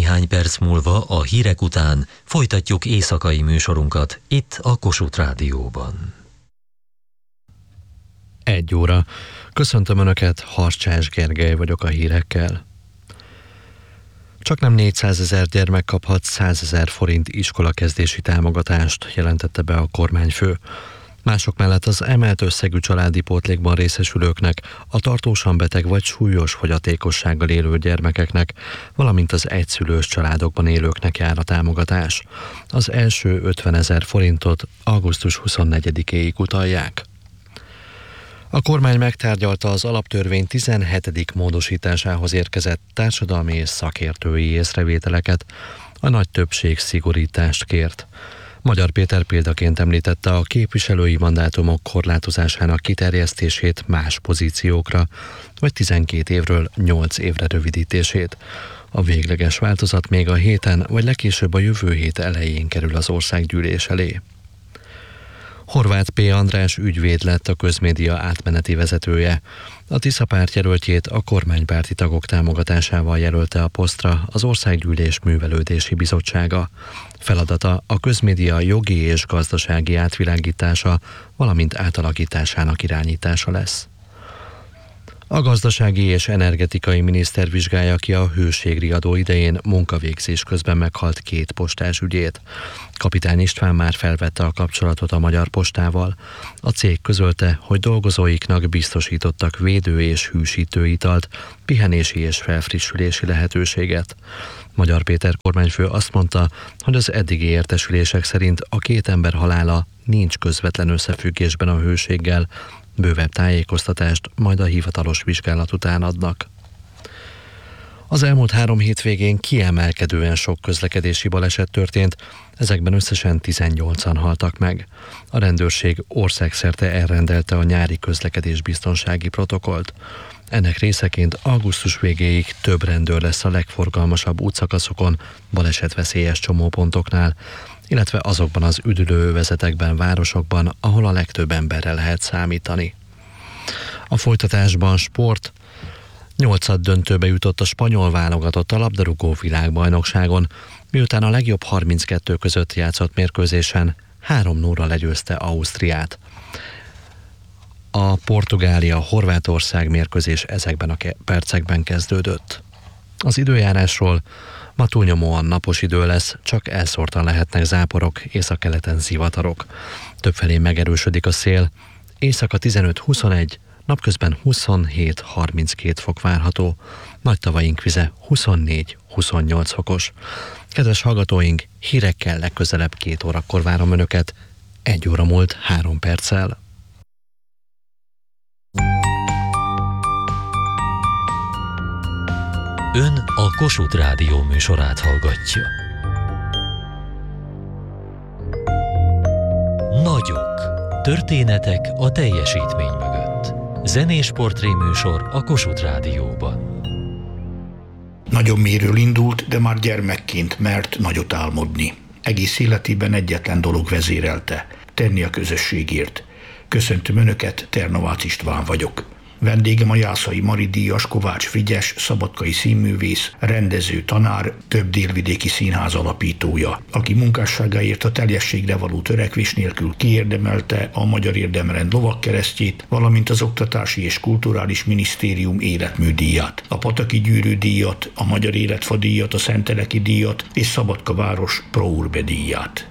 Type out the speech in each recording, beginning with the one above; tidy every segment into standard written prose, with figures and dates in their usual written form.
Néhány perc múlva a hírek után folytatjuk éjszakai műsorunkat itt a Kossuth Rádióban. 1 óra. Köszöntöm Önöket, Harcsás Gergely vagyok a hírekkel. Csaknem 400 000 gyermek kaphat 100 000 forint iskolakezdési támogatást, jelentette be a kormányfő. Mások mellett az emelt összegű családi pótlékban részesülőknek, a tartósan beteg vagy súlyos fogyatékossággal élő gyermekeknek, valamint az egyszülős családokban élőknek jár a támogatás. Az első 50 000 forintot augusztus 24-éig utalják. A kormány megtárgyalta az alaptörvény 17. módosításához érkezett társadalmi és szakértői észrevételeket, a nagy többség szigorítást kért. Magyar Péter példaként említette a képviselői mandátumok korlátozásának kiterjesztését más pozíciókra, vagy 12 évről 8 évre rövidítését. A végleges változat még a héten, vagy legkésőbb a jövő hét elején kerül az országgyűlés elé. Horváth P. András ügyvéd lett a közmédia átmeneti vezetője. A Tisza párt jelöltjét a kormánypárti tagok támogatásával jelölte a posztra az Országgyűlés Művelődési Bizottsága. Feladata a közmédia jogi és gazdasági átvilágítása, valamint átalakításának irányítása lesz. A gazdasági és energetikai miniszter vizsgálja ki a hőségriadó idején munkavégzés közben meghalt 2 postás ügyét. Kapitány István már felvette a kapcsolatot a Magyar Postával. A cég közölte, hogy dolgozóiknak biztosítottak védő és hűsítő italt, pihenési és felfrissülési lehetőséget. Magyar Péter kormányfő azt mondta, hogy az eddigi értesülések szerint a 2 ember halála nincs közvetlen összefüggésben a hőséggel, bővebb tájékoztatást majd a hivatalos vizsgálat után adnak. Az elmúlt 3 hétvégén kiemelkedően sok közlekedési baleset történt, ezekben összesen 18-an haltak meg. A rendőrség országszerte elrendelte a nyári közlekedésbiztonsági protokollt. Ennek részeként augusztus végéig több rendőr lesz a legforgalmasabb útszakaszokon, balesetveszélyes csomópontoknál, illetve azokban az üdülőövezetekben, városokban, ahol a legtöbb emberre lehet számítani. A folytatásban sport. 8. döntőbe jutott a spanyol válogatott a labdarúgó világbajnokságon, miután a legjobb 32 között játszott mérkőzésen 3-0-ra legyőzte Ausztriát. A Portugália-Horvátország mérkőzés ezekben a percekben kezdődött. Az időjárásról: ma túlnyomóan napos idő lesz, csak elszórtan lehetnek záporok, északkeleten zivatarok. Többfelé megerősödik a szél, éjszaka 15-21, napközben 27-32 fok várható, nagy tavaink vize 24-28 fokos. Kedves hallgatóink, hírekkel legközelebb 2 órakor várom Önöket, 1 óra múlt 3 perccel. Ön a Kossuth Rádió műsorát hallgatja. Nagyok. Történetek a teljesítmény mögött. Zenés portréműsor a Kossuth Rádióban. Nagyon mélyről indult, de már gyermekként mert nagyot álmodni. Egész életében egyetlen dolog vezérelte: tenni a közösségért. Köszöntöm Önöket, Ternovácz István vagyok. Vendégem a Jászai Mari díjas Kovács Frigyes, szabadkai színművész, rendező, tanár, több délvidéki színház alapítója, aki munkásságáért a teljességre való törekvés nélkül kiérdemelte a Magyar Érdemrend lovagkeresztjét, valamint az Oktatási és Kulturális Minisztérium életműdíját, a Pataki Gyűrű díjat, a Magyar Életfa díjat, a Szenteleki díjat és Szabadka város Pro Urbe díját.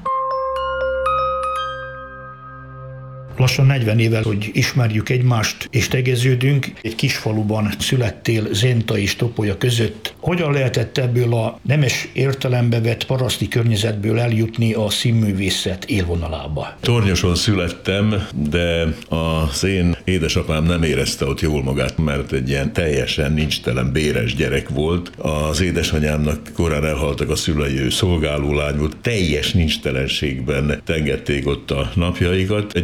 Lassan 40 évvel, hogy ismerjük egymást és tegeződünk. Egy kis faluban születtél Zenta és Topolya között. Hogyan lehetett ebből a nemes értelembe vett paraszti környezetből eljutni a színművészet élvonalába? Tornyoson születtem, de az én édesapám nem érezte ott jól magát, mert egy ilyen teljesen nincstelen béres gyerek volt. Az édesanyámnak korán elhaltak a szülei, ő szolgálólány volt, teljes nincstelenségben tengették ott a napjaikat. Egy ilyen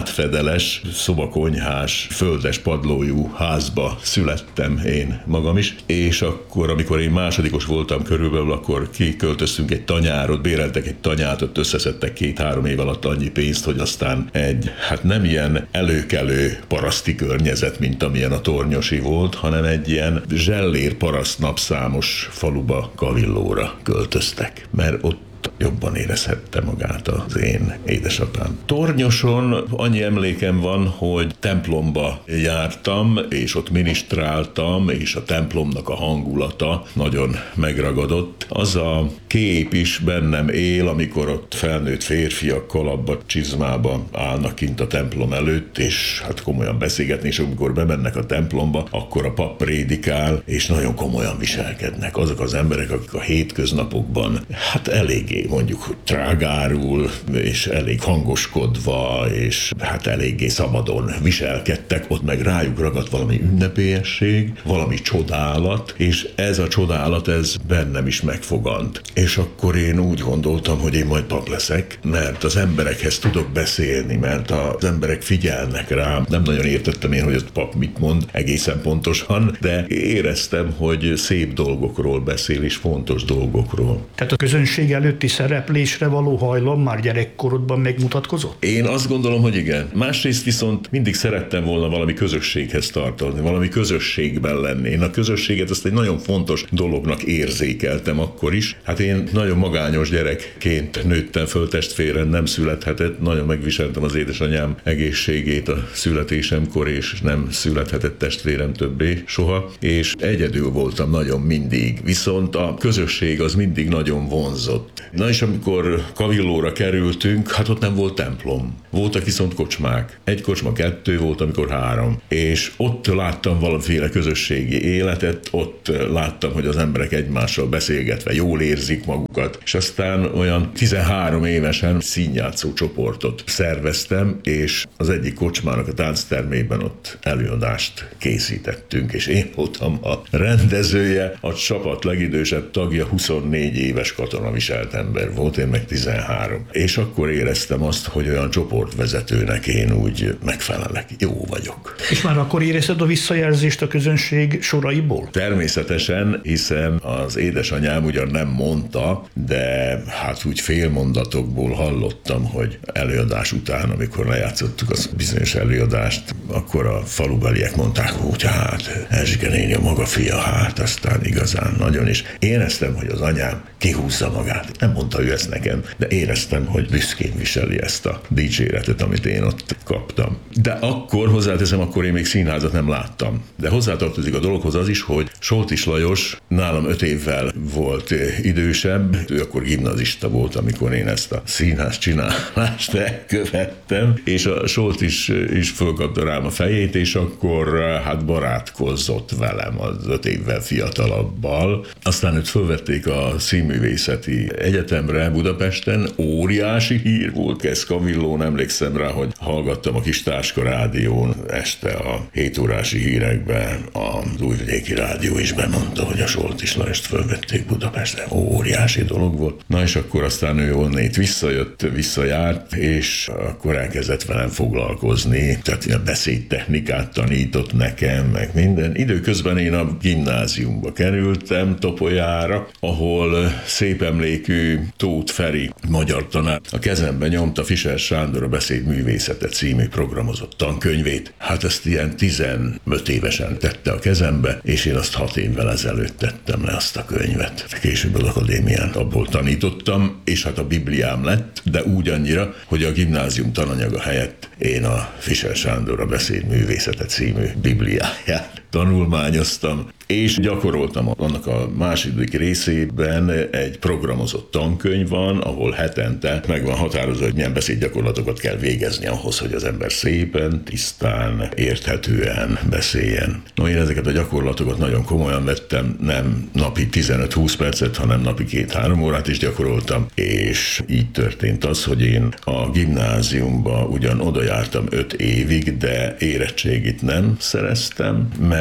nádfedeles, szobakonyhás, földes padlójú házba születtem én magam is, és akkor, amikor én másodikos voltam körülbelül, akkor kiköltöztünk egy tanyárot, béreltek egy tanyát, ott összeszedtek 2-3 év alatt annyi pénzt, hogy aztán egy, hát nem ilyen előkelő paraszti környezet, mint amilyen a Tornyosi volt, hanem egy ilyen zsellér paraszt napszámos faluba, Kavillóra költöztek, mert ott jobban érezhette magát az én édesapám. Tornyoson annyi emlékem van, hogy templomba jártam, és ott minisztráltam, és a templomnak a hangulata nagyon megragadott. Az a kép is bennem él, amikor ott felnőtt férfiak kalapba, csizmába állnak kint a templom előtt, és hát komolyan beszélgetni, és amikor bemennek a templomba, akkor a pap prédikál, és nagyon komolyan viselkednek. Azok az emberek, akik a hétköznapokban hát eléggé mondjuk trágárul, és elég hangoskodva, és hát eléggé szabadon viselkedtek, ott meg rájuk ragadt valami ünnepélyesség, valami csodálat, és ez a csodálat, ez bennem is megfogant. És akkor én úgy gondoltam, hogy én majd pap leszek, mert az emberekhez tudok beszélni, mert az emberek figyelnek rám. Nem nagyon értettem én, hogy a pap mit mond egészen pontosan, de éreztem, hogy szép dolgokról beszél, és fontos dolgokról. Tehát a közönség előtti szereplésre való hajlam már gyerekkorodban megmutatkozott? Én azt gondolom, hogy igen. Másrészt viszont mindig szerettem volna valami közösséghez tartozni, valami közösségben lenni. Én a közösséget ezt egy nagyon fontos dolognak érzékeltem akkor is. Hát én nagyon magányos gyerekként nőttem föl, testvérem nem születhetett, nagyon megviseltem az édesanyám egészségét a születésemkor, és nem születhetett testvérem többé soha, és egyedül voltam nagyon mindig. Viszont a közösség az mindig nagyon vonzott. Na és amikor Kavillóra kerültünk, hát ott nem volt templom. Voltak viszont kocsmák. Egy kocsma, 2 volt, amikor 3. És ott láttam valamiféle közösségi életet, ott láttam, hogy az emberek egymással beszélgetve jól érzik magukat. És aztán olyan 13 évesen színjátszó csoportot szerveztem, és az egyik kocsmának a tánctermében ott előadást készítettünk, és én voltam a rendezője, a csapat legidősebb tagja, 24 éves katonaviselt ember volt, én meg 13. És akkor éreztem azt, hogy olyan csoportvezetőnek én úgy megfelelek. Jó vagyok. És már akkor érezted a visszajelzést a közönség soraiból? Természetesen, hiszen az édesanyám ugyan nem mondta, de hát úgy félmondatokból hallottam, hogy előadás után, amikor lejátszottuk az bizonyos előadást, akkor a falubeliek mondták, hogy hát Erzsike néni a maga fia, hát aztán igazán nagyon is. Éreztem, hogy az anyám kihúzza magát. Nem mondta ő ezt nekem, de éreztem, hogy büszkén viseli ezt a dicséretet, amit én ott kaptam. De akkor, hozzáteszem, akkor én még színházat nem láttam. De hozzátartozik a dologhoz az is, hogy Soltis Lajos nálam 5 évvel volt idősebb, ő akkor gimnazista volt, amikor én ezt a színház csinálást elkövettem, és a Soltis is fölkapta rám a fejét, és akkor hát barátkozott velem az 5 évvel fiatalabbal. Aztán őt fölvették a Színművészeti Egyetemre Budapesten, óriási hír volt ez Kavillón, emlékszem rá, hogy hallgattam a kis Táska rádión este a 7 órási hírekben, az Újvidéki Rádió is bemondta, hogy a Soltis Lajost fölvették Budapesten. Óriási dolog volt. Na és akkor aztán ő onnét visszajárt, és akkor elkezdett velem foglalkozni, tehát a beszédtechnikát tanított nekem, meg minden. Időközben én a gimnáziumba kerültem Topolyára, ahol szép emlékű Tóth Feri magyar tanár a kezembe nyomta Fischer Sándor a Beszédművészete című programozott tankönyvét. Hát ezt ilyen 15 évesen tette a kezembe, és én azt 6 évvel ezelőtt tettem le azt a könyvet. Később az akadémián abból tanítottam, és hát a Bibliám lett, de úgy annyira, hogy a gimnázium tananyaga helyett én a Fischer Sándor a Beszédművészete című Bibliáját tanulmányoztam, és gyakoroltam. Annak a második részében egy programozott tankönyv van, ahol hetente meg van határozva, hogy milyen beszédgyakorlatokat kell végezni ahhoz, hogy az ember szépen, tisztán, érthetően beszéljen. No, én ezeket a gyakorlatokat nagyon komolyan vettem, nem napi 15-20 percet, hanem napi 2-3 órát is gyakoroltam, és így történt az, hogy én a gimnáziumba ugyan oda jártam 5 évig, de érettségit nem szereztem, mert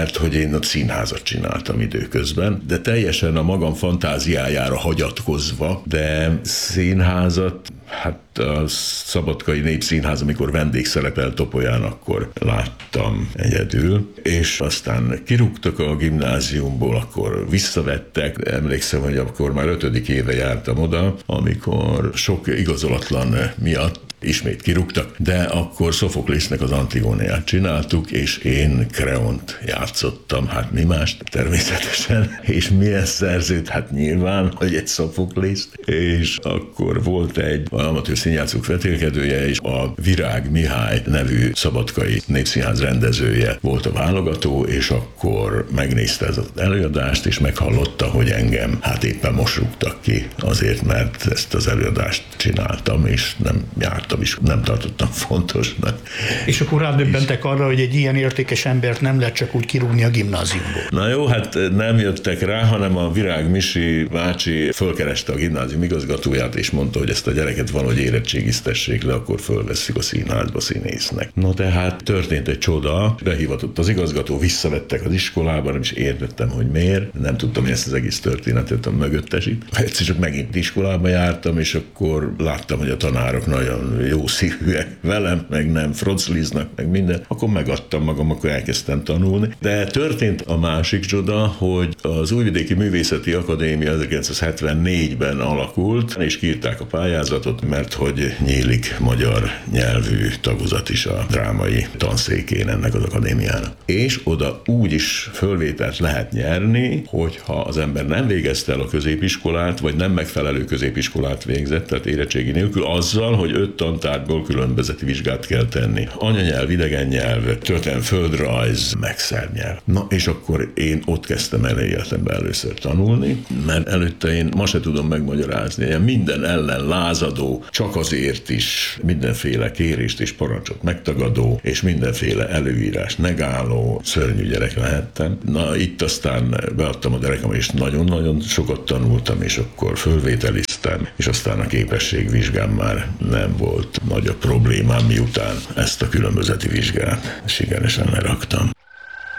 mert hogy én ott színházat csináltam időközben, de teljesen a magam fantáziájára hagyatkozva, de színházat, hát a Szabadkai Népszínház, amikor vendégszerepel Topolyán, akkor láttam egyedül, és aztán kirúgtak a gimnáziumból, akkor visszavettek. Emlékszem, hogy akkor már 5. éve jártam oda, amikor sok igazolatlan miatt ismét kirúgtak, de akkor Szofoklésznek az Antigóniát csináltuk, és én Kreont játszottam, hát mi mást természetesen, és milyen szerzőt, hát nyilván, hogy egy Szofoklészt, és akkor volt egy amatőr színjátszók vetélkedője, és a Virág Mihály nevű Szabadkai Népszínház rendezője volt a válogató, és akkor megnézte az előadást, és meghallotta, hogy engem hát éppen most rúgtak ki, azért, mert ezt az előadást csináltam, és nem jártam is, nem tartottam fontosnak. És akkor rádöbbentek arra, hogy egy ilyen értékes embert nem lehet csak úgy kirúgni a gimnáziumból. Na jó, hát nem jöttek rá, hanem a Virág Misi bácsi fölkereste a gimnázium igazgatóját, és mondta, hogy ezt a gyereket valahogy érettségiztessék le, akkor fölvesszük a színházba színésznek. No de hát történt egy csoda, behivatott az igazgató, visszavettek az iskolában, nem is értettem, hogy miért, nem tudtam, hogy ezt az egész történetet mögöttesít. Egyszer csak megint iskolába jártam, és akkor láttam, hogy a tanárok nagyon jó szívűek velem, meg nem frocliznak, meg minden, akkor megadtam magam, akkor elkezdtem tanulni. De történt a másik csoda, hogy az Újvidéki Művészeti Akadémia 1974-ben alakult, és kiírták a pályázatot, mert hogy nyílik magyar nyelvű tagozat is a drámai tanszékén ennek az akadémiának. És oda úgy is fölvételt lehet nyerni, hogyha az ember nem végezte el a középiskolát, vagy nem megfelelő középiskolát végzett, tehát érettségi nélkül, azzal, hogy 5 tantárgyból különbözeti vizsgát kell tenni. Anyanyelv, idegen nyelv, történelem, földrajz, meg szernyelv. Na, és akkor én ott kezdtem el életemben először tanulni, mert előtte én ma se tudom megmagyarázni. Ilyen minden ellen lázadó, csak azért is mindenféle kérést és parancsot megtagadó, és mindenféle előírás negáló, szörnyű gyerek lehettem. Na, itt aztán beadtam a derekam, és nagyon-nagyon sokat tanultam, és akkor fölvételiztem, és aztán a képességvizsgám már nem volt nagy a problémám, miután ezt a különbözeti vizsgát sikeresen leraktam.